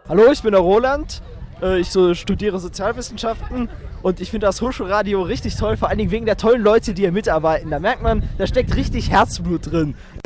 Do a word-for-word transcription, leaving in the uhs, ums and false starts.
Hallo, ich bin der Roland. Ich so studiere Sozialwissenschaften und ich finde das Hochschulradio richtig toll, vor allen Dingen wegen der tollen Leute, die hier mitarbeiten. Da merkt man, da steckt richtig Herzblut drin.